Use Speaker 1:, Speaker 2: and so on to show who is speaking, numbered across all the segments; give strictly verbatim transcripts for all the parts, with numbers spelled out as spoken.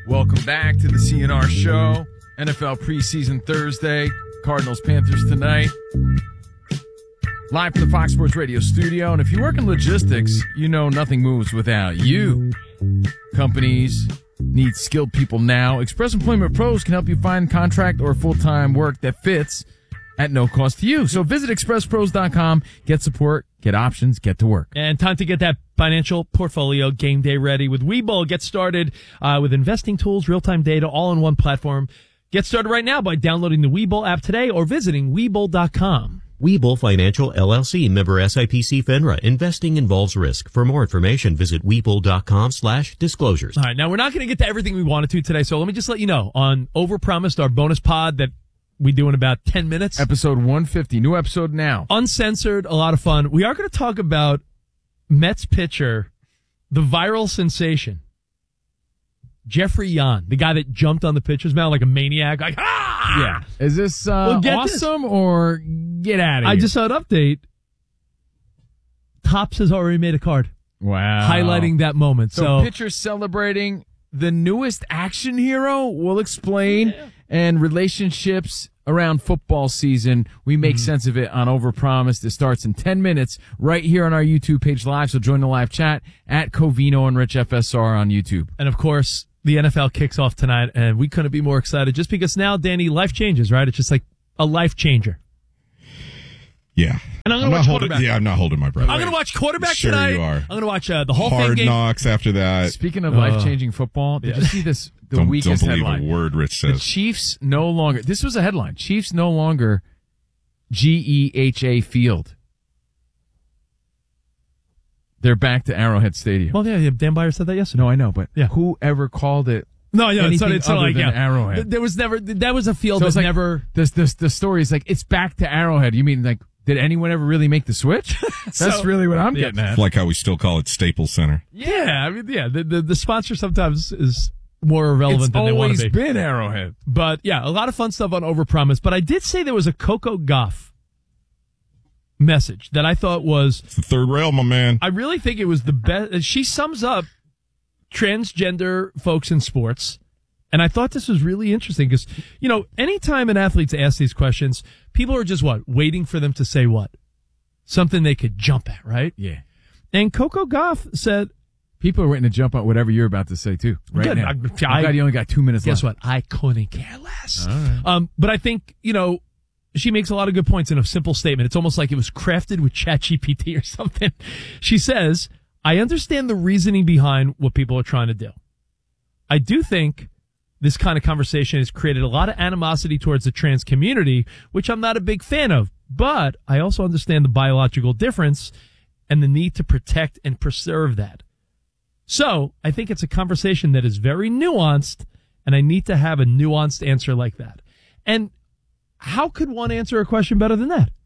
Speaker 1: Welcome back to the C N R Show. N F L preseason Thursday. Cardinals Panthers tonight. Live from the Fox Sports Radio studio. And if you work in logistics, you know nothing moves without you. Companies need skilled people now. Express Employment Pros can help you find contract or full-time work that fits at no cost to you. So visit express pros dot com, get support, get options, get to work.
Speaker 2: And time to get that financial portfolio game day ready with Webull. Get started uh, with investing tools, real-time data, all in one platform. Get started right now by downloading the Webull app today or visiting webull dot com.
Speaker 3: Webull Financial, L L C, member S I P C FINRA. Investing involves risk. For more information, visit webull dot com slash disclosures.
Speaker 2: All right, now we're not going to get to everything we wanted to today, so let me just let you know on Overpromised, our bonus pod that we do in about ten minutes.
Speaker 1: Episode one fifty, new episode now.
Speaker 2: Uncensored, a lot of fun. We are going to talk about Mets pitcher, the viral sensation, Jeffrey Yan, the guy that jumped on the pitcher's mound like a maniac. Like, ah!
Speaker 1: Yeah. Is this uh,
Speaker 2: well,
Speaker 1: awesome
Speaker 2: this.
Speaker 1: or get out of here?
Speaker 2: I just saw an update. Topps has already made a card.
Speaker 1: Wow.
Speaker 2: Highlighting that moment.
Speaker 1: So,
Speaker 2: so
Speaker 1: pitcher celebrating the newest action hero. We'll explain. Yeah. And relationships around football season. We make mm-hmm. sense of it on Overpromised. It starts in ten minutes right here on our YouTube page live. So join the live chat at Covino and Rich F S R on YouTube.
Speaker 2: And of course, the N F L kicks off tonight, and we couldn't be more excited just because now, Danny, life changes, right? It's just like a life changer.
Speaker 4: Yeah.
Speaker 2: And I'm going to watch
Speaker 4: holding,
Speaker 2: quarterback.
Speaker 4: Yeah, I'm not holding my breath.
Speaker 2: I'm going to watch quarterback
Speaker 4: sure
Speaker 2: tonight.
Speaker 4: You are.
Speaker 2: I'm going to watch uh, the whole
Speaker 4: Hard
Speaker 2: game.
Speaker 4: Knocks after that.
Speaker 1: Speaking of
Speaker 2: uh,
Speaker 1: life-changing football, did
Speaker 2: yeah.
Speaker 1: you see this? The
Speaker 4: don't,
Speaker 1: weakest
Speaker 4: don't believe
Speaker 1: headline.
Speaker 4: a word Rich says.
Speaker 1: The Chiefs no longer. This was a headline. Chiefs no longer G E H A Field. They're back to Arrowhead Stadium.
Speaker 2: Well, yeah, yeah, Dan Byer said that yesterday.
Speaker 1: No, I know, but
Speaker 2: yeah.
Speaker 1: whoever called it?
Speaker 2: No, yeah,
Speaker 1: anything
Speaker 2: it's, it's
Speaker 1: other
Speaker 2: like
Speaker 1: than
Speaker 2: yeah.
Speaker 1: Arrowhead.
Speaker 2: There was never. That was a field
Speaker 1: So
Speaker 2: that's
Speaker 1: like,
Speaker 2: never.
Speaker 1: This, this, the story is like it's back to Arrowhead. You mean like? Did anyone ever really make the switch? That's
Speaker 2: so,
Speaker 1: really what I'm
Speaker 2: yeah.
Speaker 1: getting at.
Speaker 4: It's like how we still call it Staples Center.
Speaker 2: Yeah, I mean, yeah, the, the, the sponsor sometimes is more irrelevant
Speaker 1: it's
Speaker 2: than they want to be.
Speaker 1: It's always been Arrowhead.
Speaker 2: But yeah, a lot of fun stuff on Overpromise. But I did say there was a Coco Gauff message that I thought was...
Speaker 4: It's the third rail, my man.
Speaker 2: I really think it was the best. She sums up transgender folks in sports. And I thought this was really interesting because, you know, anytime an athlete's asked these questions, people are just what? Waiting for them to say what? Something they could jump at, right?
Speaker 1: Yeah.
Speaker 2: And Coco Gauff said...
Speaker 1: People are waiting to jump on whatever you're about to say, too, right
Speaker 2: good.
Speaker 1: now.
Speaker 2: I,
Speaker 1: I'm glad you only got two minutes
Speaker 2: guess
Speaker 1: left.
Speaker 2: Guess what? I couldn't care less.
Speaker 1: All right.
Speaker 2: Um, but I think, you know, she makes a lot of good points in a simple statement. It's almost like it was crafted with ChatGPT or something. She says, I understand the reasoning behind what people are trying to do. I do think... this kind of conversation has created a lot of animosity towards the trans community, which I'm not a big fan of. But I also understand the biological difference and the need to protect and preserve that. So I think it's a conversation that is very nuanced, and I need to have a nuanced answer like that. And how could one answer a question better than that?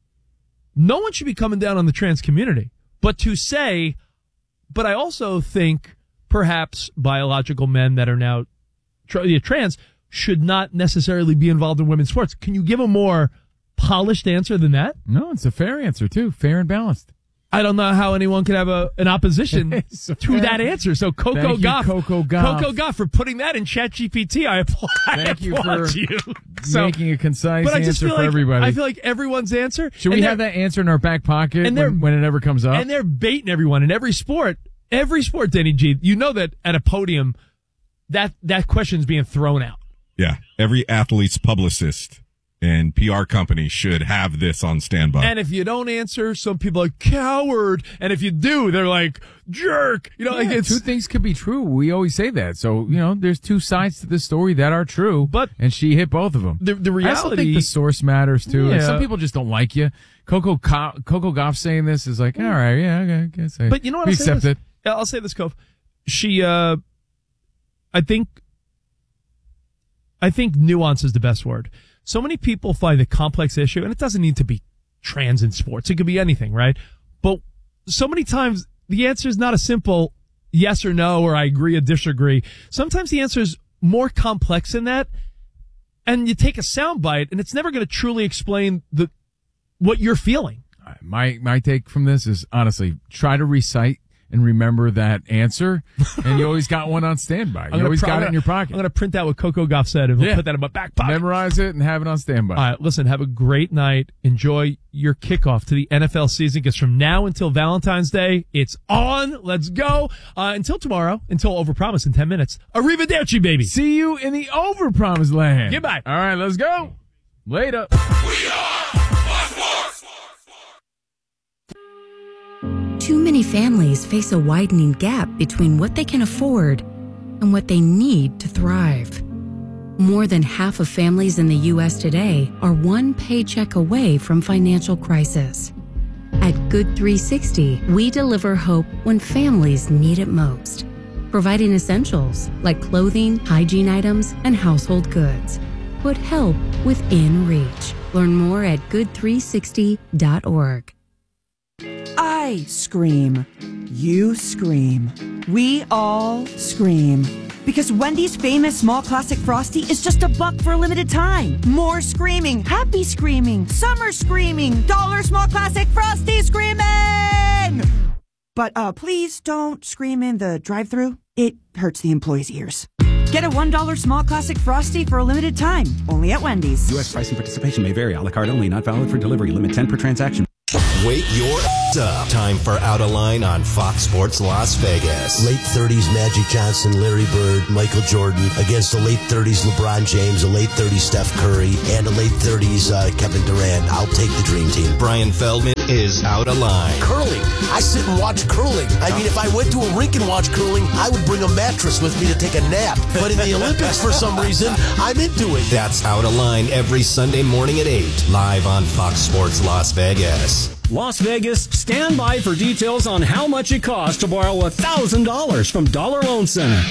Speaker 2: No one should be coming down on the trans community. But to say, but I also think perhaps biological men that are now trans should not necessarily be involved in women's sports. Can you give a more polished answer than that?
Speaker 1: No, it's a fair answer, too. Fair and balanced.
Speaker 2: I don't know how anyone could have a, an opposition
Speaker 1: to
Speaker 2: fair. that answer. So Coco
Speaker 1: Thank
Speaker 2: Gauff,
Speaker 1: you, Coco Gauff.
Speaker 2: Coco Gauff for putting that in ChatGPT. I applaud,
Speaker 1: Thank
Speaker 2: I
Speaker 1: you
Speaker 2: applaud
Speaker 1: for
Speaker 2: you.
Speaker 1: making a concise
Speaker 2: but I just
Speaker 1: answer
Speaker 2: feel
Speaker 1: for
Speaker 2: like,
Speaker 1: everybody.
Speaker 2: I feel like everyone's answer.
Speaker 1: Should we have that answer in our back pocket
Speaker 2: and
Speaker 1: when, when it ever comes up?
Speaker 2: And they're baiting everyone in every sport. Every sport, Denny G. You know that at a podium, that, that question's being thrown out.
Speaker 4: Yeah, every athlete's publicist and P R company should have this on standby.
Speaker 2: And if you don't answer, some people are like, coward. And if you do, they're like, jerk. You know,
Speaker 1: yeah,
Speaker 2: like it's
Speaker 1: two things could be true. We always say that. So, you know, there's two sides to this story that are true.
Speaker 2: But
Speaker 1: and she hit both of them.
Speaker 2: The, the reality.
Speaker 1: I also think the source matters, too.
Speaker 2: Yeah.
Speaker 1: Like some people just don't like you. Coco, Co- Coco Gauff saying this is like, all right, yeah, okay, I guess I
Speaker 2: But you know what?
Speaker 1: we
Speaker 2: I'll say
Speaker 1: accept
Speaker 2: this.
Speaker 1: it.
Speaker 2: Yeah, I'll say this, Cove. She, uh, I think, I think nuance is the best word. So many people find a complex issue, and it doesn't need to be trans in sports. It could be anything, right? But so many times the answer is not a simple yes or no, or I agree or disagree. Sometimes the answer is more complex than that, and you take a soundbite, and it's never going to truly explain the what you're feeling.
Speaker 1: My my take from this is honestly try to recite and remember that answer, and you always got one on standby. You always
Speaker 2: pro-
Speaker 1: got
Speaker 2: gonna,
Speaker 1: it in your pocket.
Speaker 2: I'm going to print out what Coco Gauff said, and we'll
Speaker 1: yeah.
Speaker 2: put that in my back pocket.
Speaker 1: Memorize it and have it on standby.
Speaker 2: All right, listen, have a great night. Enjoy your kickoff to the N F L season, because from now until Valentine's Day, it's on. Let's go. Uh, until tomorrow, until Overpromise in ten minutes. Arrivederci, baby.
Speaker 1: See you in the overpromised land.
Speaker 2: Goodbye.
Speaker 1: All right, let's go. Later.
Speaker 5: We are Fox Sports.
Speaker 6: Too many families face a widening gap between what they can afford and what they need to thrive. More than half of families in the U S today are one paycheck away from financial crisis. At Good three sixty, we deliver hope when families need it most, providing essentials like clothing, hygiene items, and household goods. Put help within reach. Learn more at good three sixty dot org.
Speaker 7: I scream. You scream. We all scream. Because Wendy's famous small classic Frosty is just a buck for a limited time. More screaming, happy screaming, summer screaming, dollar small classic Frosty screaming! But uh, please don't scream in the drive-thru. It hurts the employees' ears. Get a one dollar small classic Frosty for a limited time. Only at Wendy's.
Speaker 8: U S pricing participation may vary. A la carte only. Not valid for delivery. Limit ten per transaction.
Speaker 9: Wake your up. Time for Out of Line on Fox Sports Las Vegas.
Speaker 10: Late thirties Magic Johnson, Larry Bird, Michael Jordan against the late thirties LeBron James, a late thirties Steph Curry, and a late thirties uh, Kevin Durant. I'll take the dream team.
Speaker 9: Brian Feldman is Out of Line.
Speaker 10: Curling. I sit and watch curling. I mean, if I went to a rink and watched curling, I would bring a mattress with me to take a nap. But in the Olympics, for some reason, I'm into it.
Speaker 9: That's Out of Line every Sunday morning at eight, live on Fox Sports Las Vegas.
Speaker 11: Las Vegas, stand by for details on how much it costs to borrow one thousand dollars from Dollar Loan Center.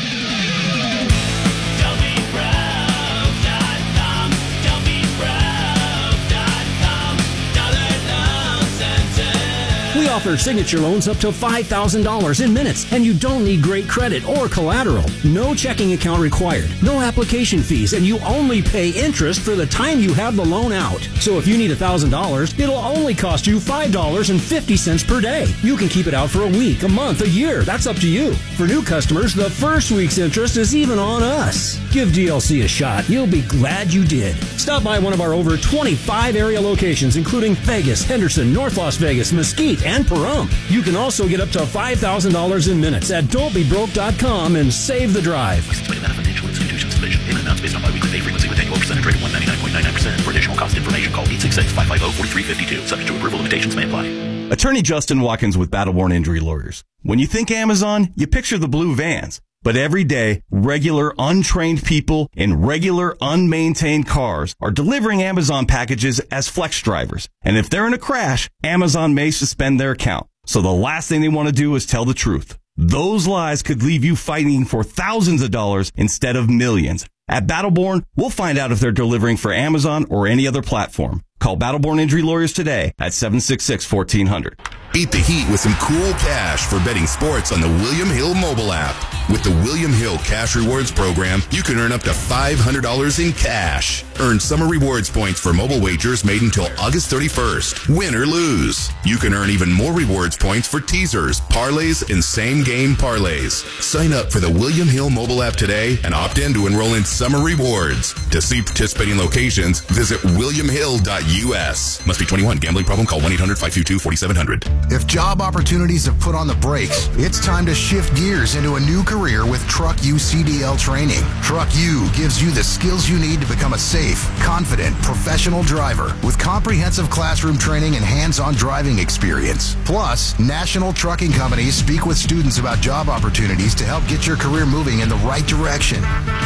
Speaker 11: We offer signature loans up to five thousand dollars in minutes, and you don't need great credit or collateral. No checking account required, no application fees, and you only pay interest for the time you have the loan out. So if you need one thousand dollars, it'll only cost you five dollars and fifty cents per day. You can keep it out for a week, a month, a year. That's up to you. For new customers, the first week's interest is even on us. Give D L C a shot. You'll be glad you did. Stop by one of our over twenty-five area locations, including Vegas, Henderson, North Las Vegas, Mesquite, and Pahrump. You can also get up to five thousand dollars in minutes at don't be broke dot com and save the drive.
Speaker 12: Financial institutions division. Payment amounts based on biweekly pay frequency with annual percentage rate of one ninety-nine point nine nine percent. For additional cost information, call eight six six, five five zero, four three five two. Subject to approval, limitations may apply.
Speaker 13: Attorney Justin Watkins with Battleborn Injury Lawyers. When you think Amazon, you picture the blue vans. But every day, regular untrained people in regular unmaintained cars are delivering Amazon packages as flex drivers. And if they're in a crash, Amazon may suspend their account. So the last thing they want to do is tell the truth. Those lies could leave you fighting for thousands of dollars instead of millions. At Battleborn, we'll find out if they're delivering for Amazon or any other platform. Call Battleborn Injury Lawyers today at seven six six, one four zero zero.
Speaker 5: Beat the heat with some cool cash for betting sports on the William Hill mobile app. With the William Hill Cash Rewards program, you can earn up to five hundred dollars in cash. Earn summer rewards points for mobile wagers made until August thirty-first. Win or lose. You can earn even more rewards points for teasers, parlays, and same-game parlays. Sign up for the William Hill mobile app today and opt in to enroll in summer rewards. To see participating locations, visit william hill dot U S. Must be twenty-one. Gambling problem? Call one eight hundred, five two two, four seven zero zero.
Speaker 14: If job opportunities have put on the brakes, it's time to shift gears into a new career with Truck U C D L training. Truck U gives you the skills you need to become a safe, confident, professional driver with comprehensive classroom training and hands-on driving experience. Plus, national trucking companies speak with students about job opportunities to help get your career moving in the right direction.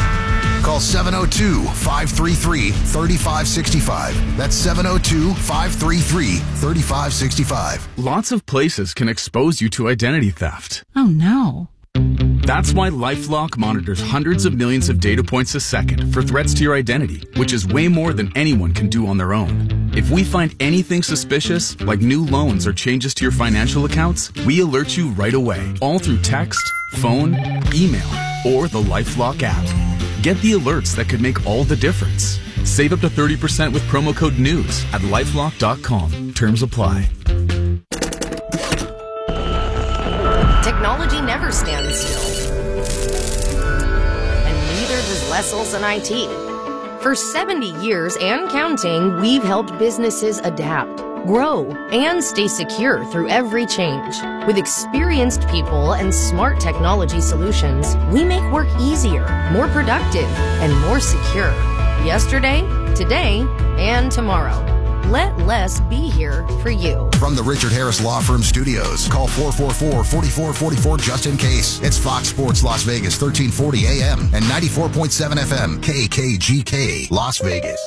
Speaker 14: Call seven oh two, five three three, three five six five. That's seven oh two, five three three, three five six five.
Speaker 15: Lots of places can expose you to identity theft.
Speaker 16: Oh no.
Speaker 15: That's why LifeLock monitors hundreds of millions of data points a second for threats to your identity, which is way more than anyone can do on their own. If we find anything suspicious, like new loans or changes to your financial accounts, we alert you right away, all through text, phone, email, or the LifeLock app. Get the alerts that could make all the difference. Save up to thirty percent with promo code NEWS at lifelock dot com. Terms apply.
Speaker 16: Technology never stands still. And neither does Les Olson I T. For seventy years and counting, we've helped businesses adapt, grow, and stay secure through every change. With experienced people and smart technology solutions, we make work easier, more productive, and more secure. Yesterday, today, and tomorrow. Let Les be here for you.
Speaker 14: From the Richard Harris Law Firm Studios, call four four four, four four four four just in case. It's Fox Sports Las Vegas, thirteen forty A M and ninety-four point seven F M, K K G K, Las Vegas.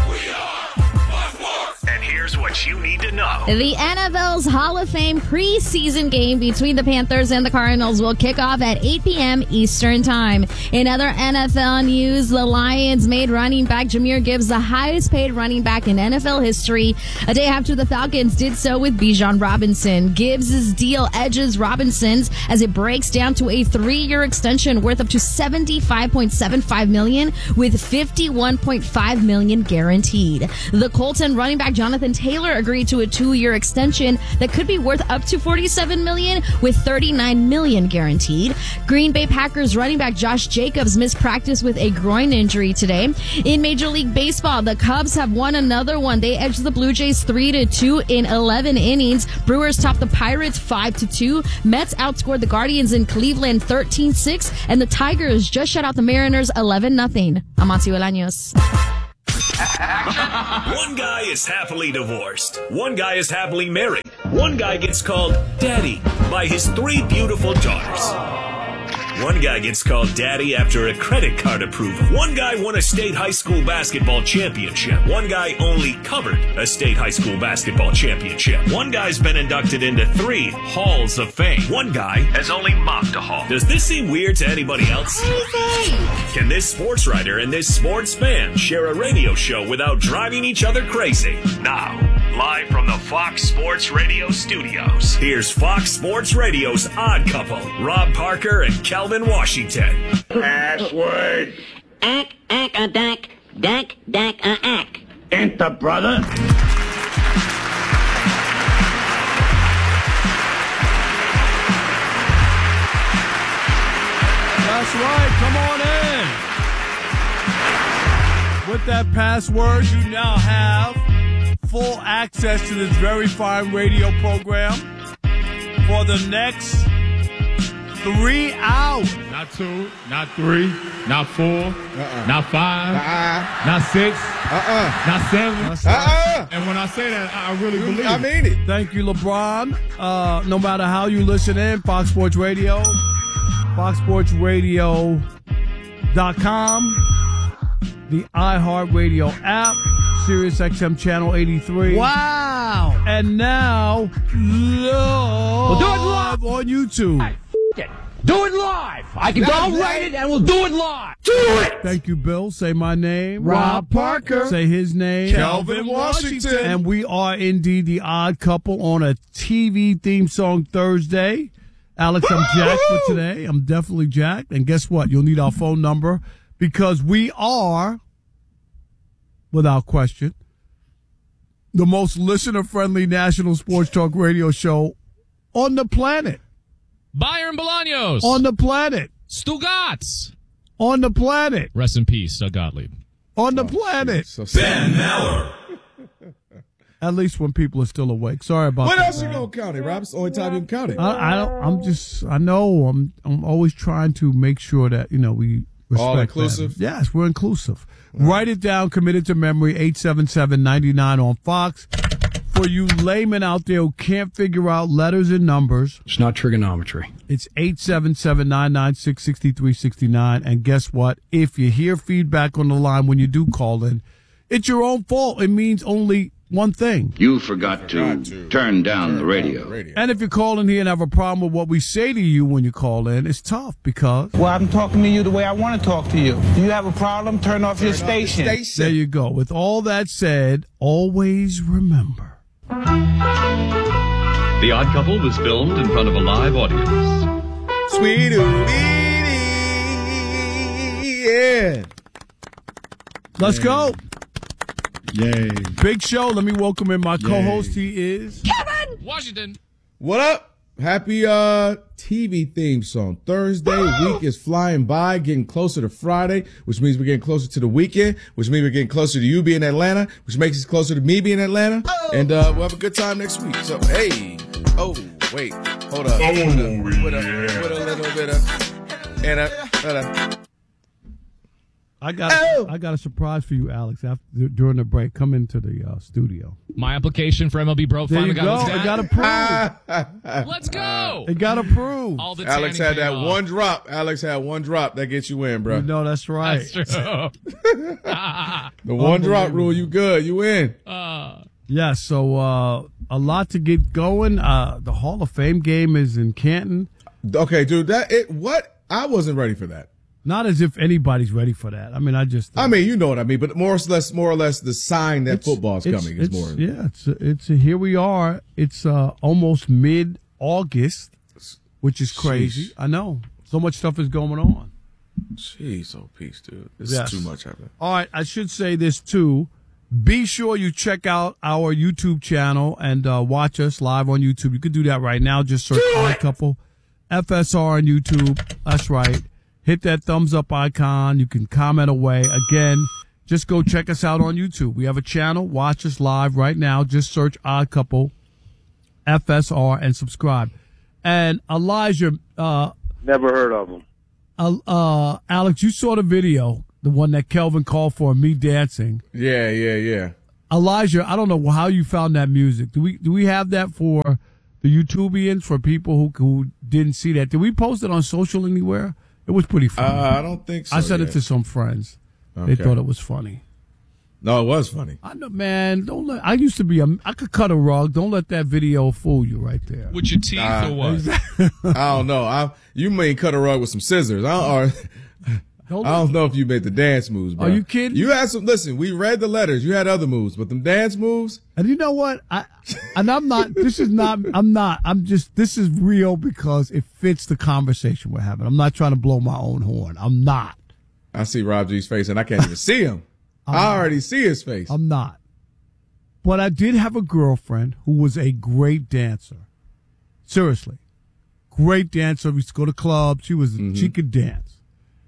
Speaker 17: And here's what you need to know.
Speaker 18: The N F L's Hall of Fame preseason game between the Panthers and the Cardinals will kick off at eight p.m. Eastern Time. In other N F L news, the Lions made running back Jahmyr Gibbs the highest paid running back in N F L history a day after the Falcons did so with Bijan Robinson. Gibbs' deal edges Robinson's as it breaks down to a three-year extension worth up to seventy-five point seven five million dollars with fifty-one point five million dollars guaranteed. The Colts and running back Jonathan Taylor agreed to a two-year extension that could be worth up to forty-seven million dollars with thirty-nine million dollars guaranteed. Green Bay Packers running back Josh Jacobs missed practice with a groin injury today. In Major League Baseball, the Cubs have won another one. They edged the Blue Jays three to two in eleven innings. Brewers topped the Pirates five to two. Mets outscored the Guardians in Cleveland thirteen six, and the Tigers just shut out the Mariners eleven nothing. Amancio Bolaños.
Speaker 17: One guy is happily divorced. One guy is happily married. One guy gets called Daddy by his three beautiful daughters. One guy gets called Daddy after a credit card approval. One guy won a state high school basketball championship. One guy only covered a state high school basketball championship. One guy's been inducted into three halls of fame. One guy has only mopped a hall. Does this seem weird to anybody else? Can this sports writer and this sports fan share a radio show without driving each other crazy? Now, live from the Fox Sports Radio studios, here's Fox Sports Radio's Odd Couple, Rob Parker and Calvin Washington.
Speaker 19: Password. Ack, ack, a dack, dack, dack, a ack. Enter, brother.
Speaker 1: That's right. Come on in. With that password, you now have full access to this very fine radio program for the next three hours.
Speaker 20: Not two, not three, not four, uh-uh. not five, uh-uh. not six, uh-uh. not seven. Uh-uh. And when I say that, I really believe
Speaker 1: I
Speaker 20: it.
Speaker 1: mean it. Thank you, LeBron. Uh, no matter how you listen in, Fox Sports Radio, fox sports radio dot com, the iHeartRadio app, Sirius X M Channel eighty-three.
Speaker 2: Wow.
Speaker 1: And now, live
Speaker 2: we'll do it live
Speaker 1: on YouTube.
Speaker 2: Right, f- it. Do it live. I can go write it and we'll do it live. Do it.
Speaker 1: Thank you, Bill. Say my name.
Speaker 2: Rob Parker.
Speaker 1: Say his name.
Speaker 20: Calvin Washington.
Speaker 1: And we are indeed the Odd Couple on a T V theme song Thursday. Alex, I'm jacked for today. I'm definitely jacked. And guess what? You'll need our phone number because we are, without question, the most listener-friendly national sports talk radio show on the planet.
Speaker 21: Byron Bolaños.
Speaker 1: On the planet.
Speaker 21: Stu Gatz.
Speaker 1: On the planet.
Speaker 21: Rest in peace, Doug Gottlieb.
Speaker 1: On the planet.
Speaker 17: So Ben Maurer.
Speaker 1: At least when people are still awake. Sorry about
Speaker 22: what
Speaker 1: that.
Speaker 22: What else you gonna count it, Rob? It's the only time you can count it.
Speaker 1: I, I don't. I'm just. I know. I'm. I'm always trying to make sure that you know we respect
Speaker 22: all inclusive.
Speaker 1: That. Yes, we're inclusive. Right. Write it down. Committed to memory. Eight seven seven ninety nine on Fox. For you laymen out there who can't figure out letters and numbers,
Speaker 11: it's not trigonometry.
Speaker 1: It's eight seven seven nine nine six six three six nine. And guess what? If you hear feedback on the line when you do call in, it's your own fault. It means only one thing.
Speaker 23: You forgot to, forgot to turn down turn the, radio.
Speaker 22: down the radio.
Speaker 1: And if you call in here and have a problem with what we say to you when you call in, it's tough because...
Speaker 24: Well, I'm talking to you the way I want to talk to you. Do you have a problem? Turn off turn your station.
Speaker 22: Off the station.
Speaker 1: There you go. With all that said, always remember.
Speaker 25: The Odd Couple was filmed in front of a live audience.
Speaker 22: Sweet yeah.
Speaker 1: Let's go.
Speaker 22: Yay.
Speaker 1: Big show. Let me welcome in my Yay. co-host. He is...
Speaker 21: Kevin
Speaker 22: Washington. What up? Happy uh, T V theme song. Thursday week is flying by, getting closer to Friday, which means we're getting closer to the weekend, which means we're getting closer to you being in Atlanta, which makes us closer to me being in Atlanta. Oh. And uh, we'll have a good time next week. So, hey. Oh, wait. Hold up. Oh, with, a, with, a, with a little bit of... And a... And a
Speaker 3: I got oh. I got a surprise for you, Alex. After during the break, come into the uh, studio.
Speaker 21: My application for M L B Bro
Speaker 3: there
Speaker 21: finally
Speaker 3: you
Speaker 21: got
Speaker 3: go. It got approved.
Speaker 21: Let's go.
Speaker 3: It got approved.
Speaker 21: All the
Speaker 22: Alex had that
Speaker 21: off.
Speaker 22: one drop. Alex had one drop that gets you in, bro.
Speaker 3: You know that's right.
Speaker 21: That's true.
Speaker 22: The one drop rule, you good? You in?
Speaker 21: Uh,
Speaker 3: yeah. So uh, a lot to get going. Uh, the Hall of Fame game is in Canton.
Speaker 22: Okay, dude. That it. What? I wasn't ready for that.
Speaker 3: Not as if anybody's ready for that. I mean, I just. Uh,
Speaker 22: I mean, you know what I mean, but more or less, more or less, the sign that football's coming is more.
Speaker 3: Yeah, it's it's here we are. It's uh, almost mid August, which is crazy. Sheesh. I know so much stuff is going on.
Speaker 22: Jeez, oh peace, dude. This
Speaker 3: yes.
Speaker 22: is too much happening.
Speaker 3: All right, I should say this too. Be sure you check out our YouTube channel and uh, watch us live on YouTube. You can do that right now. Just search Odd Couple F S R on YouTube. That's right. Hit that thumbs up icon. You can comment away. Again, just go check us out on YouTube. We have a channel. Watch us live right now. Just search Odd Couple F S R and subscribe. And Elijah. Uh,
Speaker 4: Never heard of him.
Speaker 3: Uh, uh, Alex, you saw the video, the one that Kelvin called for, me dancing.
Speaker 22: Yeah, yeah, yeah.
Speaker 3: Elijah, I don't know how you found that music. Do we do we have that for the YouTubians, for people who, who didn't see that? Did we post it on social anywhere? It was pretty funny.
Speaker 22: Uh, I don't think so.
Speaker 3: I sent
Speaker 22: yet.
Speaker 3: it to some friends.
Speaker 22: Okay.
Speaker 3: They thought it was funny.
Speaker 22: No, it was funny.
Speaker 3: I know, man. Don't let. I used to be a. I could cut a rug. Don't let that video fool you right there.
Speaker 21: With your teeth uh, or what?
Speaker 22: I don't know. I you may cut a rug with some scissors. I don't, or, don't, I don't know if you made the dance moves, bro.
Speaker 3: Are you kidding?
Speaker 22: You had some. Listen, we read the letters. You had other moves, but them dance moves.
Speaker 3: And you know what? I and I'm not. This is not. I'm not. I'm just. This is real because it fits the conversation we're having. I'm not trying to blow my own horn. I'm not.
Speaker 22: I see Rob G's face, and I can't even see him. I already see his face.
Speaker 3: I'm not. But I did have a girlfriend who was a great dancer. Seriously. Great dancer. We used to go to clubs. She was mm-hmm. she could dance.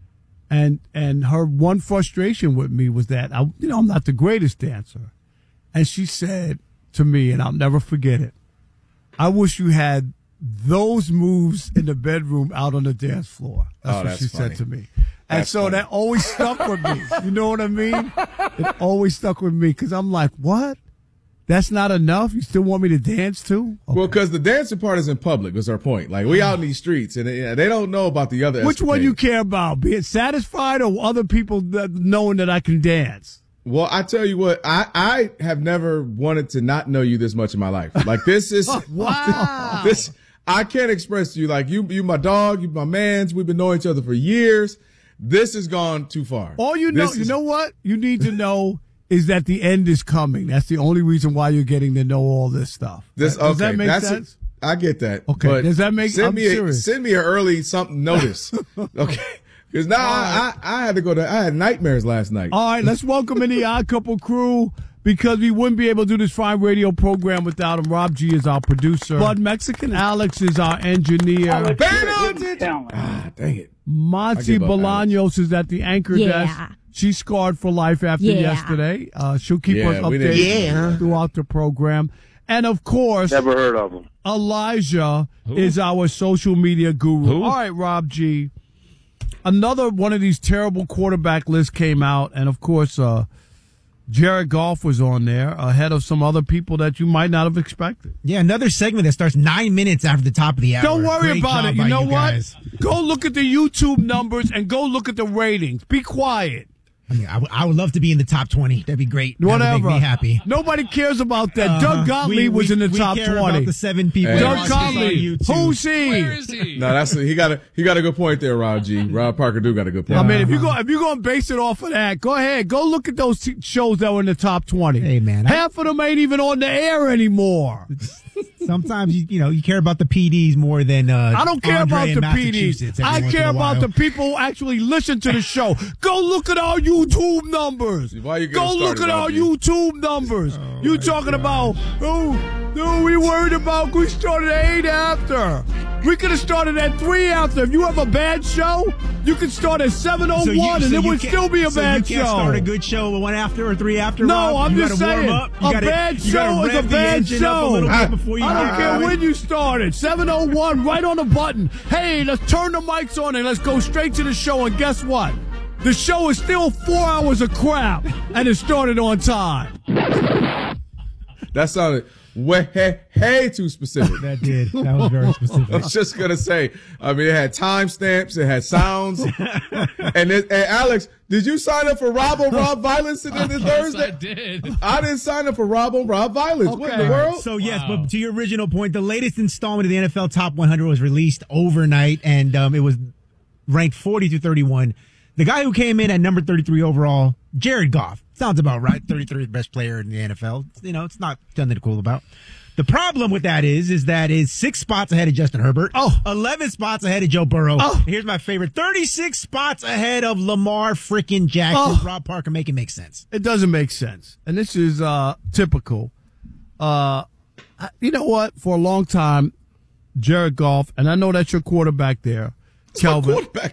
Speaker 3: And and her one frustration with me was that I you know, I'm not the greatest dancer. And she said to me, and I'll never forget it, I wish you had those moves in the bedroom out on the dance floor. That's
Speaker 22: oh,
Speaker 3: what
Speaker 22: that's
Speaker 3: she
Speaker 22: funny.
Speaker 3: said to me. And
Speaker 22: That's
Speaker 3: so
Speaker 22: funny.
Speaker 3: that always stuck with me. You know what I mean? It always stuck with me because I'm like, what? That's not enough? You still want me to dance too? Okay.
Speaker 22: Well, because the dancing part is in public, is our point. Like, we out in these streets, and they, they don't know about the other
Speaker 3: Which
Speaker 22: escapades.
Speaker 3: one you care about? Being satisfied or other people that, knowing that I can dance?
Speaker 22: Well, I tell you what, I, I have never wanted to not know you this much in my life. Like, this is...
Speaker 3: Wow.
Speaker 22: This, I can't express to you, like, you, you my dog, you my mans, we've been knowing each other for years. This has gone too far.
Speaker 3: All you know,
Speaker 22: This
Speaker 3: you
Speaker 22: is-
Speaker 3: know what you need to know is that the end is coming. That's the only reason why you're getting to know all this stuff.
Speaker 22: This,
Speaker 3: Does
Speaker 22: okay,
Speaker 3: that make
Speaker 22: that's
Speaker 3: sense?
Speaker 22: A, I get that.
Speaker 3: Okay,
Speaker 22: but
Speaker 3: does that make-
Speaker 22: send
Speaker 3: I'm
Speaker 22: me a,
Speaker 3: serious.
Speaker 22: Send me an early something notice. Okay. Because now I, I, I had to go to, I had nightmares last night.
Speaker 3: All right, let's welcome in the Odd Couple crew because we wouldn't be able to do this fine radio program without him. Rob G is our producer. Bud Mexican. Alex is our engineer.
Speaker 22: Ah, dang it.
Speaker 3: Monty Bolaños is at the anchor
Speaker 18: Yeah.
Speaker 3: desk. She's scarred for life after
Speaker 18: Yeah.
Speaker 3: yesterday. Uh, she'll keep
Speaker 22: Yeah,
Speaker 3: us
Speaker 22: we didn't-
Speaker 3: updated
Speaker 22: Yeah.
Speaker 3: throughout the program. And of course,
Speaker 4: Never heard of him.
Speaker 3: Elijah
Speaker 21: Who?
Speaker 3: is our social media guru.
Speaker 21: Who?
Speaker 3: All right, Rob G. Another one of these terrible quarterback lists came out, and of course, uh, Jared Goff was on there ahead of some other people that you might not have expected.
Speaker 6: Yeah, another segment that starts nine minutes after the top of the hour.
Speaker 3: Don't worry
Speaker 6: Great
Speaker 3: about
Speaker 6: job
Speaker 3: it. You
Speaker 6: by
Speaker 3: know what?
Speaker 6: guys.
Speaker 3: Go look at the YouTube numbers and go look at the ratings. Be quiet.
Speaker 6: I mean, I, w- I would love to be in the top twenty. That'd be great. That
Speaker 3: Whatever.
Speaker 6: would make me happy.
Speaker 3: Nobody cares about that.
Speaker 6: Uh-huh.
Speaker 3: Doug Gottlieb
Speaker 6: We-
Speaker 3: was
Speaker 6: we-
Speaker 3: in the
Speaker 6: we
Speaker 3: top
Speaker 6: care
Speaker 3: twenty.
Speaker 6: about the seven people.
Speaker 22: Hey.
Speaker 6: that
Speaker 3: Doug
Speaker 6: watch this on
Speaker 3: Gottlieb.
Speaker 6: YouTube.
Speaker 3: Who's he?
Speaker 21: Where is he?
Speaker 22: No, that's he got a he got a good point there, Rob G. Rob Parker do got a good point.
Speaker 3: I mean, if you go if you're going to base it off of that, go ahead. Go look at those t- shows that were in the top twenty.
Speaker 6: Hey, man. I-
Speaker 3: Half of them ain't even on the air anymore.
Speaker 6: Sometimes you you know you care about the P Ds more than uh,
Speaker 3: I don't care
Speaker 6: Andre
Speaker 3: about
Speaker 6: in
Speaker 3: the P Ds.
Speaker 6: Massachusetts every
Speaker 3: I
Speaker 6: once in
Speaker 3: care
Speaker 6: a
Speaker 3: about
Speaker 6: while.
Speaker 3: the people who actually listen to the show. Go look at our YouTube numbers.
Speaker 22: Why you getting
Speaker 3: Go look
Speaker 22: started,
Speaker 3: at our
Speaker 22: Rob G?
Speaker 3: YouTube numbers. You talking about who? Dude, we worried about we started at eight after. We could have started at three after. If you have a bad show, you could start at seven oh one,
Speaker 6: So you-
Speaker 3: and
Speaker 6: so
Speaker 3: it
Speaker 6: you
Speaker 3: would
Speaker 6: can't-
Speaker 3: still be a
Speaker 6: so
Speaker 3: bad
Speaker 6: you can't
Speaker 3: show.
Speaker 6: start a good show with one after or three after.
Speaker 3: No,
Speaker 6: Rob?
Speaker 3: I'm
Speaker 6: You
Speaker 3: just
Speaker 6: gotta warm
Speaker 3: saying.
Speaker 6: up. You
Speaker 3: A
Speaker 6: gotta-
Speaker 3: bad
Speaker 6: you gotta
Speaker 3: show is a
Speaker 6: rev the
Speaker 3: bad
Speaker 6: engine up a
Speaker 3: show.
Speaker 6: little bit before you
Speaker 3: I don't
Speaker 6: get
Speaker 3: care
Speaker 6: going.
Speaker 3: when you started. seven oh one, right on the button. Hey, let's turn the mics on and let's go straight to the show. And guess what? The show is still four hours of crap, and it started on time.
Speaker 22: That sounded way, way too specific.
Speaker 6: That did. That was very specific.
Speaker 22: I was just gonna say. I mean, it had timestamps, it had sounds, and, it, and Alex, did you sign up for Rob on Rob Violence today this Thursday?
Speaker 21: I did.
Speaker 22: I didn't sign up for Rob on Rob Violence. What in the world?
Speaker 6: So yes, but to your original point, the latest installment of the N F L Top one hundred was released overnight, and um, it was ranked forty to thirty-one. The guy who came in at number thirty-three overall, Jared Goff. Sounds about right. thirty-three, best player in the N F L. You know, it's not nothing to cool about. The problem with that is, is that is six spots ahead of Justin Herbert.
Speaker 3: Oh.
Speaker 6: eleven spots ahead of Joe Burrow.
Speaker 3: Oh.
Speaker 6: Here's my favorite. thirty-six spots ahead of Lamar freaking Jackson.
Speaker 3: Oh.
Speaker 6: Rob Parker, make it make sense.
Speaker 3: It doesn't make sense. And this is uh, typical. Uh, you know what? For a long time, Jared Goff, and I know that's your quarterback there,
Speaker 22: It's
Speaker 3: Kelvin.
Speaker 22: my quarterback.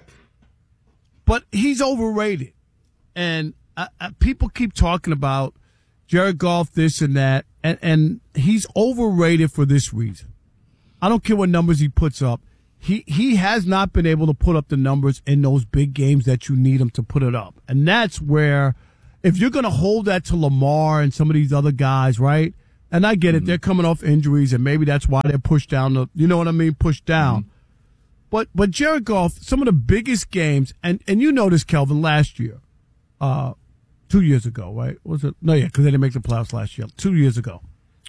Speaker 3: But he's overrated. And I, I, people keep talking about Jared Goff, this and that, and, and he's overrated for this reason. I don't care what numbers he puts up. He he has not been able to put up the numbers in those big games that you need him to put it up. And that's where, if you're going to hold that to Lamar and some of these other guys, right? And I get it, they're coming off injuries, and maybe that's why they're pushed down, the, you know what I mean, pushed down. Mm-hmm. But but Jared Goff, some of the biggest games, and, and you know this, Kelvin, last year, uh, two years ago, right? Was it? No, yeah, because they didn't make the playoffs last year. Two years ago.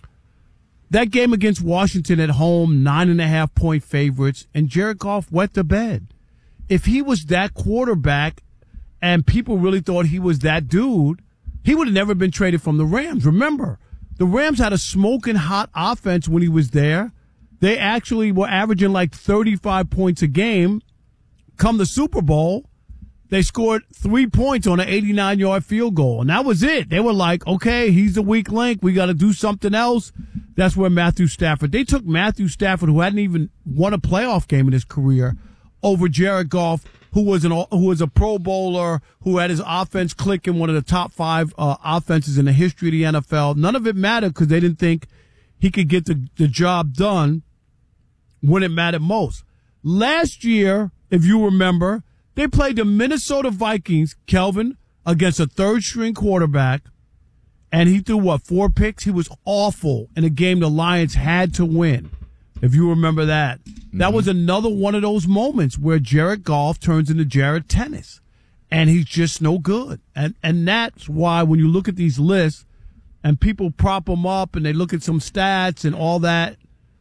Speaker 3: That game against Washington at home, nine and a half point favorites, and Jared Goff wet the bed. If he was that quarterback and people really thought he was that dude, he would have never been traded from the Rams. Remember, the Rams had a smoking hot offense when he was there. They actually were averaging like thirty-five points a game. Come the Super Bowl, they scored three points on an eighty-nine yard field goal. And that was it. They were like, okay, he's the weak link. We got to do something else. That's where Matthew Stafford, they took Matthew Stafford, who hadn't even won a playoff game in his career, over Jared Goff, who was an who was a Pro Bowler, who had his offense clicking, one of the top five uh, offenses in the history of the N F L. None of it mattered because they didn't think he could get the, the job done when it mattered most. Last year, if you remember, they played the Minnesota Vikings, Kelvin, against a third-string quarterback, and he threw, what, four picks? He was awful in a game the Lions had to win, if you remember that. Mm-hmm. That was another one of those moments where Jared Goff turns into Jared Tennis, and he's just no good. And and that's why when you look at these lists and people prop him up and they look at some stats and all that,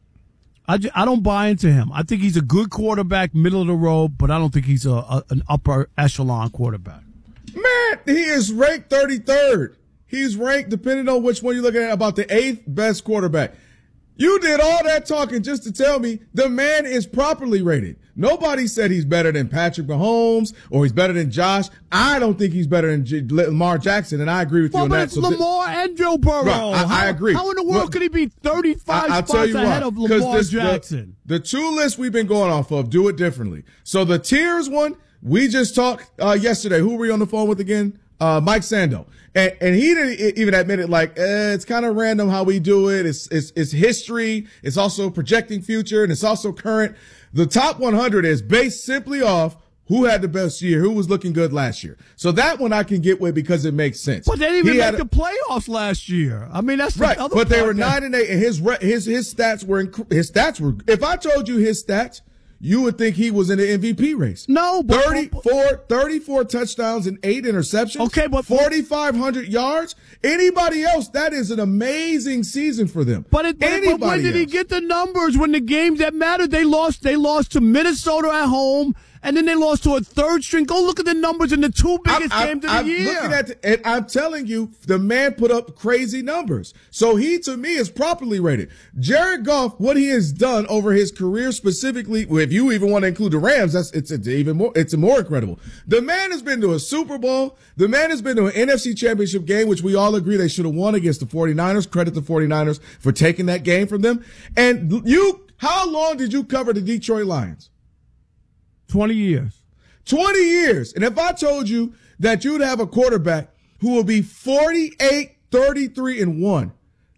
Speaker 3: I, just, I don't buy into him. I think he's a good quarterback, middle of the road, but I don't think he's a, a an upper echelon quarterback.
Speaker 22: Man, he is ranked thirty-third. He's ranked, depending on which one you're looking at, about the eighth best quarterback. You did all that talking just to tell me the man is properly rated. Nobody said he's better than Patrick Mahomes or he's better than Josh. I don't think he's better than J- Lamar Jackson, and I agree with you
Speaker 3: well,
Speaker 22: on
Speaker 3: but
Speaker 22: that.
Speaker 3: It's
Speaker 22: So
Speaker 3: Lamar th- and Joe Burrow.
Speaker 22: Right, I,
Speaker 3: how,
Speaker 22: I agree.
Speaker 3: How in the world
Speaker 22: well,
Speaker 3: could he be thirty-five
Speaker 22: I, I'll
Speaker 3: spots
Speaker 22: tell you
Speaker 3: ahead
Speaker 22: why.
Speaker 3: of Lamar
Speaker 22: this,
Speaker 3: Jackson?
Speaker 22: The, the two lists we've been going off of do it differently. So the tiers one, we just talked uh, yesterday. Who were you on the phone with again? Uh, Mike Sando. And, and he didn't even admit it, like, eh, it's kind of random how we do it. It's, it's, it's history. It's also projecting future, and it's also current. The top one hundred is based simply off who had the best year, who was looking good last year. So that one I can get with because it makes sense.
Speaker 3: But they didn't even
Speaker 22: He
Speaker 3: make
Speaker 22: had
Speaker 3: the playoffs last year. I mean, that's
Speaker 22: right.
Speaker 3: the other
Speaker 22: But they
Speaker 3: part
Speaker 22: were
Speaker 3: that-
Speaker 22: nine and eight, and his re- his his stats were inc- his stats were. If I told you his stats, you would think he was in the M V P race.
Speaker 3: No, but
Speaker 22: thirty-four, thirty-four touchdowns and eight interceptions.
Speaker 3: Okay, but
Speaker 22: forty-five hundred yards. Anybody else, that is an amazing season for them.
Speaker 3: But, it, but,
Speaker 22: Anybody
Speaker 3: but when did he
Speaker 22: else.
Speaker 3: get the numbers when the games that mattered? They lost. They lost to Minnesota at home, And then they lost to a third string. Go look at the numbers in the two biggest
Speaker 22: I'm,
Speaker 3: games of the
Speaker 22: I'm
Speaker 3: year.
Speaker 22: Looking at the, and I'm telling you, the man put up crazy numbers. So he, to me, is properly rated. Jared Goff, what he has done over his career specifically, if you even want to include the Rams, that's it's, it's even more it's more incredible. The man has been to a Super Bowl. The man has been to an N F C Championship game, which we all agree they should have won against the 49ers. Credit the 49ers for taking that game from them. And you, how long did you cover the Detroit Lions?
Speaker 3: twenty years.
Speaker 22: twenty years. And if I told you that you'd have a quarterback who will be forty-eight, thirty-three, and one.